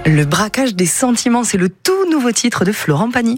Le braquage des sentiments, c'est le tout nouveau titre de Florent Pagny.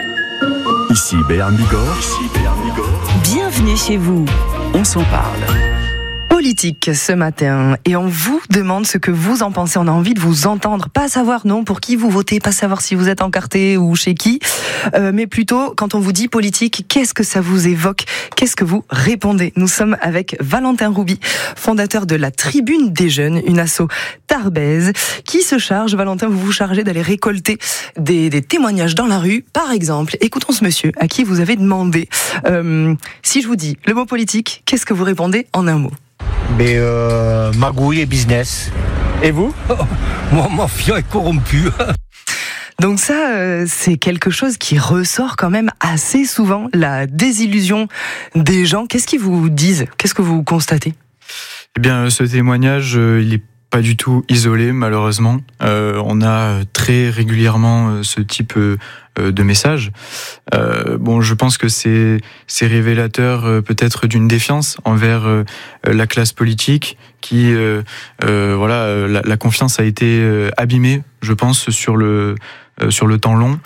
Ici Béarn Bigorre. Bienvenue chez vous. On s'en parle. Politique ce matin, et on vous demande ce que vous en pensez. On a envie de vous entendre, pas savoir non pour qui vous votez, pas savoir si vous êtes encarté ou chez qui, mais plutôt quand on vous dit politique, qu'est-ce que ça vous évoque, qu'est-ce que vous répondez. Nous sommes avec Valentin Rouby, fondateur de la Tribune des Jeunes, une asso tarbaise qui se charge, Valentin, vous vous chargez d'aller récolter des témoignages dans la rue. Par exemple, écoutons ce monsieur à qui vous avez demandé, si je vous dis le mot politique, qu'est-ce que vous répondez en un mot? Mais magouille et business. Et vous? Moi, mafia et corrompu. Donc ça, c'est quelque chose qui ressort quand même assez souvent, la désillusion des gens. Qu'est-ce qu'ils vous disent? Qu'est-ce que vous constatez? Eh bien, ce témoignage, il est pas du tout isolé, malheureusement. On a très régulièrement ce type de messages. Je pense que c'est révélateur peut-être d'une défiance envers la classe politique qui, la confiance a été abîmée, je pense, sur le temps long.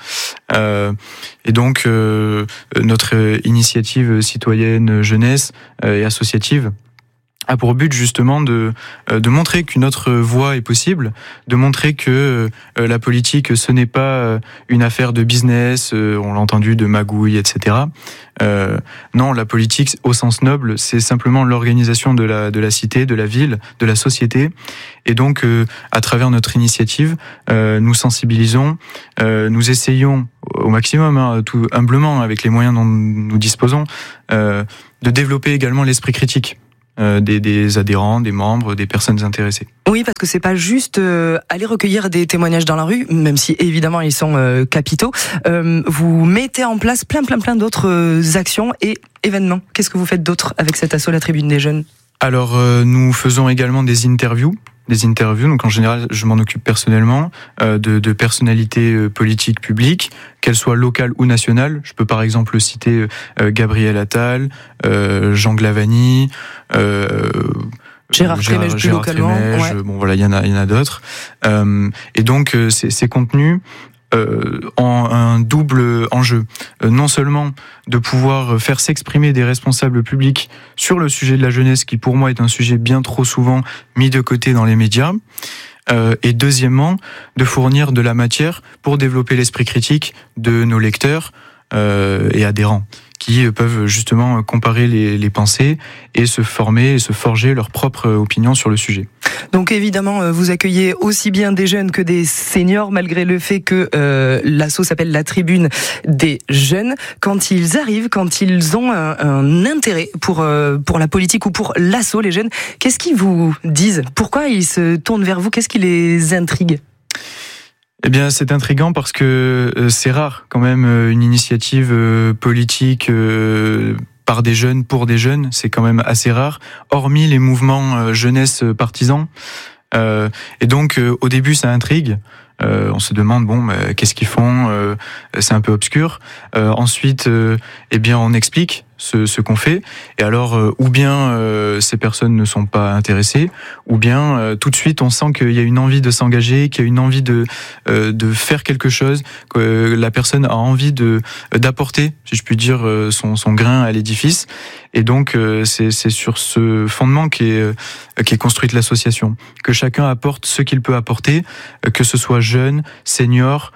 Et donc, notre initiative citoyenne jeunesse et associative a pour but justement de montrer qu'une autre voie est possible, de montrer que la politique ce n'est pas une affaire de business, on l'a entendu, de magouille, etc. Non, la politique au sens noble, c'est simplement l'organisation de la cité, de la ville, de la société. Et donc, à travers notre initiative, nous sensibilisons, nous essayons au maximum, tout humblement, avec les moyens dont nous disposons, de développer également l'esprit critique. Des adhérents, des membres, des personnes intéressées. Oui, parce que c'est pas juste aller recueillir des témoignages dans la rue, même si évidemment ils sont capitaux. Vous mettez en place plein d'autres actions et événements. Qu'est-ce que vous faites d'autre avec cette asso, la Tribune des Jeunes? Alors, nous faisons également des interviews. Donc en général, je m'en occupe personnellement, de personnalités politiques publiques, qu'elles soient locales ou nationales. Je peux par exemple citer Gabriel Attal, Jean Glavany, Gérard Trémèche plus localement. Ouais. Il y en a d'autres. Et donc ces contenus ont un double enjeu. Non seulement de pouvoir faire s'exprimer des responsables publics sur le sujet de la jeunesse, qui pour moi est un sujet bien trop souvent mis de côté dans les médias, et deuxièmement, de fournir de la matière pour développer l'esprit critique de nos lecteurs et adhérents, qui peuvent justement comparer les pensées et se former et se forger leur propre opinion sur le sujet. Donc évidemment, vous accueillez aussi bien des jeunes que des seniors, malgré le fait que l'asso s'appelle la Tribune des Jeunes. Quand ils arrivent, quand ils ont un intérêt pour la politique ou pour l'asso, les jeunes, qu'est-ce qu'ils vous disent? Pourquoi ils se tournent vers vous? Qu'est-ce qui les intrigue? Eh bien, c'est intriguant parce que c'est rare quand même une initiative politique par des jeunes, pour des jeunes, c'est quand même assez rare, hormis les mouvements jeunesse partisans. Et donc, au début, ça intrigue. On se demande, qu'est-ce qu'ils font? C'est un peu obscur. Ensuite, on explique ce qu'on fait. Et alors, ou bien ces personnes ne sont pas intéressées, ou bien tout de suite on sent qu'il y a une envie de s'engager, qu'il y a une envie de faire quelque chose, que la personne a envie d'apporter, si je puis dire, son grain à l'édifice. Et donc c'est sur ce fondement qu'est construite l'association, que chacun apporte ce qu'il peut apporter, que ce soit jeune, senior,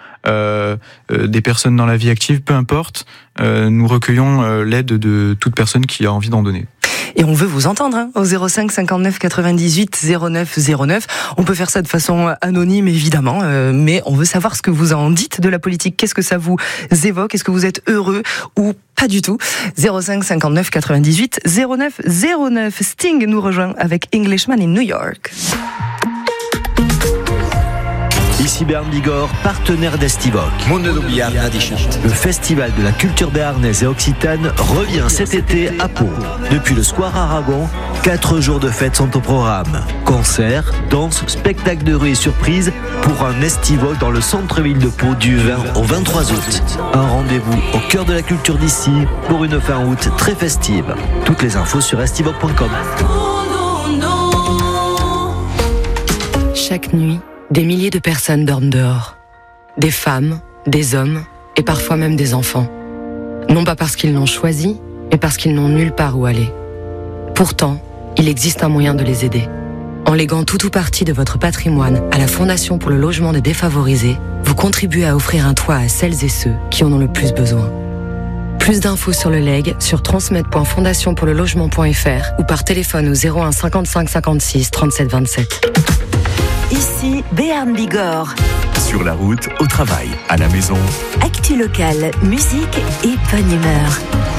des personnes dans la vie active, peu importe, nous recueillons l'aide de toute personne qui a envie d'en donner. Et on veut vous entendre au 05 59 98 09 09. On peut faire ça de façon anonyme évidemment, mais on veut savoir ce que vous en dites de la politique. Qu'est-ce que ça vous évoque? Est-ce que vous êtes heureux ou pas du tout? 05 59 98 09 09. Sting nous rejoint avec Englishman in New York. Ici Béarn Bigorre, partenaire d'Estivoc. Le festival de la culture béarnaise et occitane revient cet été à Pau. Depuis le Square Aragon, 4 jours de fête sont au programme. Concerts, danses, spectacles de rue et surprises pour un Estivoc dans le centre-ville de Pau du 20 au 23 août. Un rendez-vous au cœur de la culture d'ici pour une fin août très festive. Toutes les infos sur estivoc.com. Chaque nuit, Des milliers de personnes dorment dehors. Des femmes, des hommes et parfois même des enfants. Non pas parce qu'ils l'ont choisi, mais parce qu'ils n'ont nulle part où aller. Pourtant, il existe un moyen de les aider. En léguant tout ou partie de votre patrimoine à la Fondation pour le logement des défavorisés, vous contribuez à offrir un toit à celles et ceux qui en ont le plus besoin. Plus d'infos sur le legs sur transmed.fondationpourlelogement.fr ou par téléphone au 01 55 56 37 27. Ici Béarn Bigorre. Sur la route, au travail, à la maison. Actu locale, musique et bonne humeur.